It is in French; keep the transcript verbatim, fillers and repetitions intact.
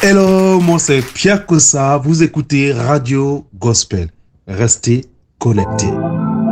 Hello, moi c'est Pierre Kossa, vous écoutez Radio Gospel. Restez connectés.